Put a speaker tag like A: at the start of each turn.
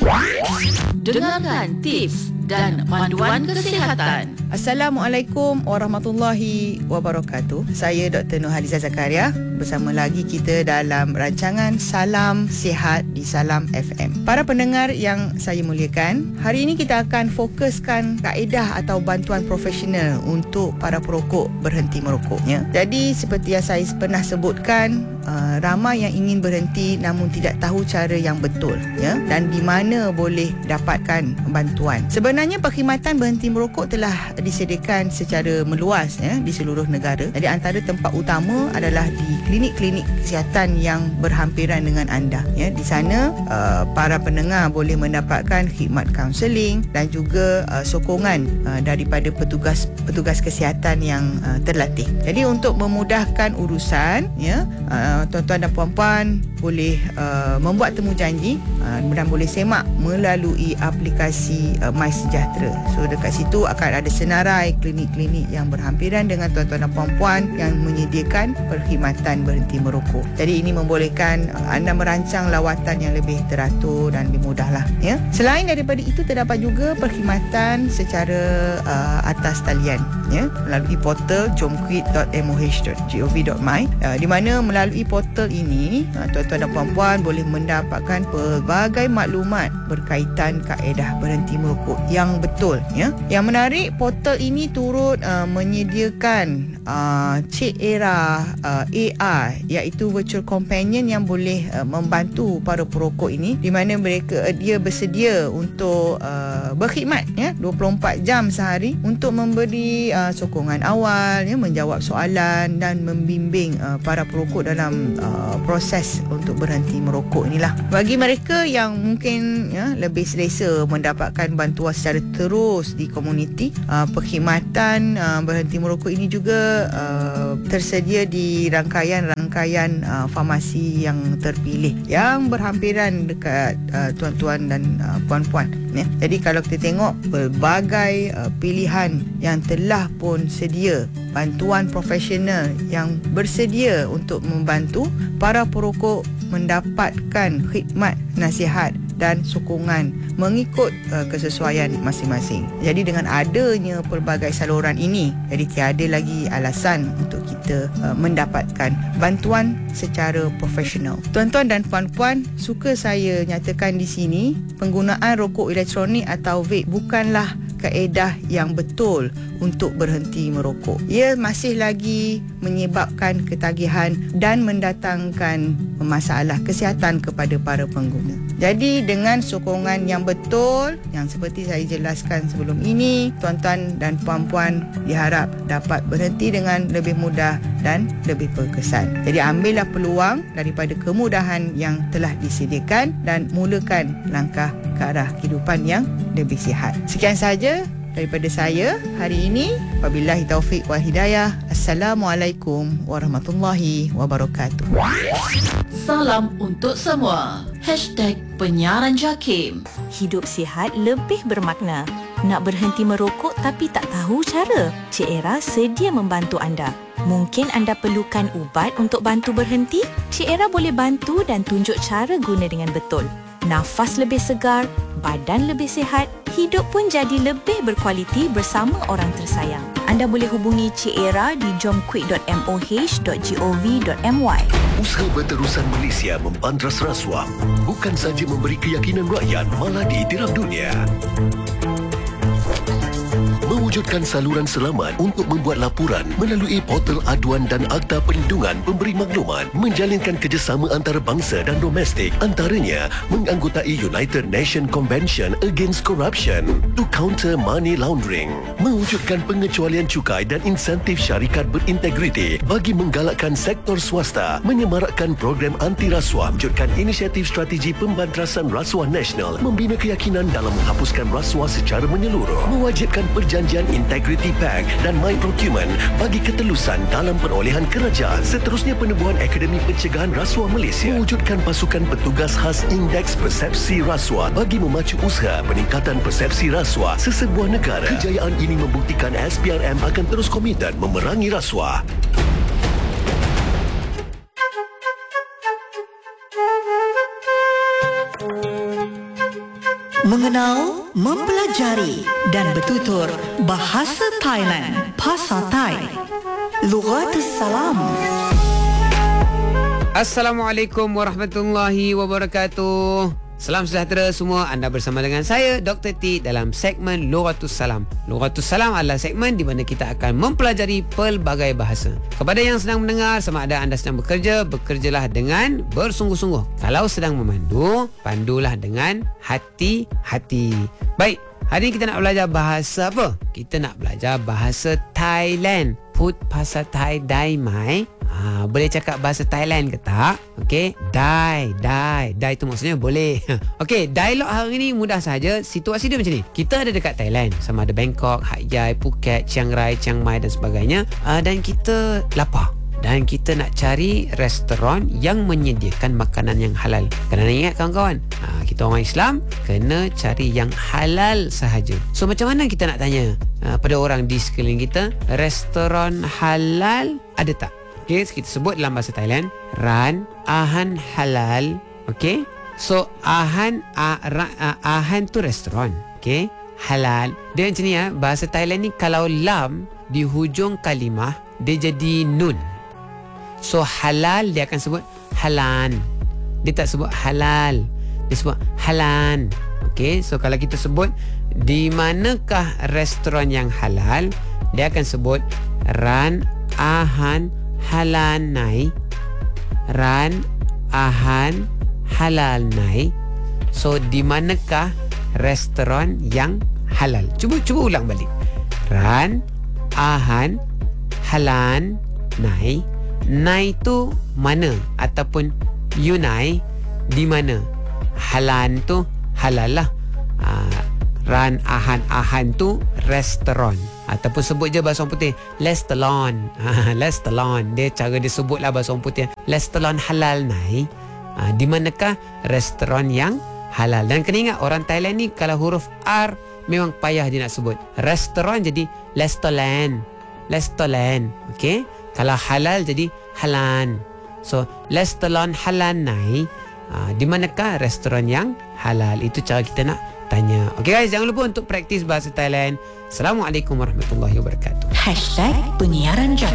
A: Dengarkan tips dan panduan kesihatan.
B: Assalamualaikum warahmatullahi wabarakatuh. Saya Dr. Nurhaliza Zakaria. Bersama lagi kita dalam rancangan Salam Sihat di Salam FM. Para pendengar yang saya muliakan, hari ini kita akan fokuskan kaedah atau bantuan profesional untuk para perokok berhenti merokoknya. Jadi seperti yang saya pernah sebutkan, ramai yang ingin berhenti namun tidak tahu cara yang betul, ya, dan di mana boleh dapatkan bantuan. Sebenarnya perkhidmatan berhenti merokok telah disediakan secara meluas, ya, di seluruh negara. Jadi antara tempat utama adalah di klinik-klinik kesihatan yang berhampiran dengan anda, ya. Di sana para pendengar boleh mendapatkan khidmat kaunseling dan juga sokongan daripada petugas kesihatan yang terlatih. Jadi untuk memudahkan urusan, ya, tuan-tuan dan puan-puan boleh membuat temu janji dan boleh semak melalui aplikasi MySejahtera. So dekat situ akan ada senarai klinik-klinik yang berhampiran dengan tuan-tuan dan puan-puan yang menyediakan perkhidmatan berhenti merokok. Jadi ini membolehkan anda merancang lawatan yang lebih teratur dan lebih mudahlah, ya. Selain daripada itu, terdapat juga perkhidmatan secara atas talian, ya, melalui portal jomquit.moh.gov.my, di mana melalui portal ini tuan-tuan dan puan-puan boleh mendapatkan pelbagai maklumat berkaitan kaedah berhenti merokok yang betul, ya. Yang menarik, portal ini turut menyediakan Cik Era AI, iaitu virtual companion yang boleh membantu para perokok ini, di mana dia bersedia untuk berkhidmat, ya, 24 jam sehari untuk memberi sokongan awal, ya, menjawab soalan dan membimbing para perokok dalam proses untuk berhenti merokok inilah. Bagi mereka yang mungkin, ya, lebih selesa mendapatkan bantuan secara terus di komuniti, perkhidmatan berhenti merokok ini juga tersedia di rangkaian farmasi yang terpilih yang berhampiran dekat tuan-tuan dan puan-puan, ya. Jadi kalau kita tengok pelbagai pilihan yang telah pun sedia, bantuan profesional yang bersedia untuk membantu para perokok mendapatkan khidmat nasihat dan sokongan mengikut kesesuaian masing-masing. Jadi dengan adanya pelbagai saluran ini, jadi tiada lagi alasan untuk kita mendapatkan bantuan secara profesional. Tuan-tuan dan puan-puan, suka saya nyatakan di sini, penggunaan rokok elektronik atau vape bukanlah kaedah yang betul untuk berhenti merokok. Ia masih lagi menyebabkan ketagihan dan mendatangkan masalah kesihatan kepada para pengguna. Jadi dengan sokongan yang betul, yang seperti saya jelaskan sebelum ini, tuan-tuan dan puan-puan diharap dapat berhenti dengan lebih mudah dan lebih berkesan. Jadi ambillah peluang daripada kemudahan yang telah disediakan dan mulakan langkah ke arah kehidupan yang lebih sihat. Sekian sahaja daripada saya hari ini. Wabillahi taufiq wal hidayah. Assalamualaikum warahmatullahi wabarakatuh.
A: Salam untuk semua. #Penyiaran JAKIM.
C: Hidup sihat lebih bermakna. Nak berhenti merokok tapi tak tahu cara? Cik Era sedia membantu anda. Mungkin anda perlukan ubat untuk bantu berhenti? Cik Era boleh bantu dan tunjuk cara guna dengan betul. Nafas lebih segar, badan lebih sihat, hidup pun jadi lebih berkualiti bersama orang tersayang. Anda boleh hubungi Cik Era di jomquit.moh.gov.my.
D: Usaha Berterusan Malaysia membantras rasuah bukan saja memberi keyakinan rakyat, malah diiktiraf dunia. Mewujudkan saluran selamat untuk membuat laporan melalui portal aduan dan Akta Perlindungan Pemberi Maklumat, menjalinkan kerjasama antarabangsa dan domestik, antaranya menganggotai United Nations Convention Against Corruption to Counter Money Laundering, mewujudkan pengecualian cukai dan insentif syarikat berintegriti bagi menggalakkan sektor swasta, menyemarakkan program anti rasuah, wujudkan inisiatif strategi pembantrasan rasuah nasional, membina keyakinan dalam menghapuskan rasuah secara menyeluruh, mewajibkan perjanjian Integrity Pact dan My Procurement bagi ketelusan dalam perolehan kerajaan. Seterusnya, penubuhan Akademi Pencegahan Rasuah Malaysia, mewujudkan pasukan petugas khas Indeks Persepsi Rasuah bagi memacu usaha peningkatan persepsi rasuah sesebuah negara. Kejayaan ini membuktikan SPRM akan terus komited memerangi rasuah.
E: Mengenal, mempelajari dan bertutur bahasa Thailand. Pasar Thai. Lughatus Salam.
F: Assalamualaikum warahmatullahi wabarakatuh. Salam sejahtera semua. Anda bersama dengan saya Dr. T dalam segmen Lughatus Salam. Lughatus Salam adalah segmen di mana kita akan mempelajari pelbagai bahasa. Kepada yang sedang mendengar, sama ada anda sedang bekerja, bekerjalah dengan bersungguh-sungguh. Kalau sedang memandu, pandulah dengan hati-hati. Baik, hari ini kita nak belajar bahasa apa? Kita nak belajar bahasa Thailand. Put bahasa Thai dai mai. Boleh cakap bahasa Thailand ke tak? Okey, dai tu maksudnya boleh. Okey, dialog hari ni mudah saja. Situasi dia macam ni. Kita ada dekat Thailand, sama ada Bangkok, Hat Yai, Phuket, Chiang Rai, Chiang Mai dan sebagainya. Dan kita lapar. Dan kita nak cari restoran yang menyediakan makanan yang halal. Kena ingat kawan-kawan, kita orang Islam kena cari yang halal sahaja. So macam mana kita nak tanya pada orang di sekeliling kita, restoran halal ada tak? Okay, kita sebut dalam bahasa Thailand, Ran Ahan Halal. Okay, so Ahan tu restoran. Okay, halal. Dia macam ni bahasa Thailand ni kalau lam di hujung kalimah dia jadi nun. So halal dia akan sebut halan. Dia tak sebut halal, dia sebut halan. Okay, so kalau kita sebut di manakah restoran yang halal, dia akan sebut Ran Ahan Halal Nai. Ran Ahan Halal Nai. So di manakah restoran yang halal? Cuba ulang balik. Ran Ahan Halal Nai. Nai tu mana ataupun you nai di mana. Halan tu halal lah. Ran Ahan tu restoran, ataupun sebut je bahasa orang putih restoran. Restoran dia cara dia sebut lah bahasa orang putih. Restoran halal nai. Di manakah restoran yang halal? Dan kena ingat orang Thailand ni kalau huruf R memang payah dia nak sebut. Restoran jadi restoran. Restoran. Okey, kalau halal jadi halan. So restoran halal nai, di manakah restoran yang halal? Itu cara kita nak tanya. Okey guys, jangan lupa untuk praktis bahasa Thailand. Assalamualaikum warahmatullahi wabarakatuh.
E: #penyiaran